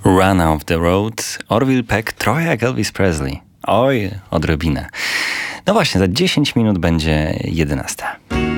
Run Off the Road, Orville Peck, trochę jak Elvis Presley. Oj, odrobinę. No właśnie, za 10 minut będzie 11.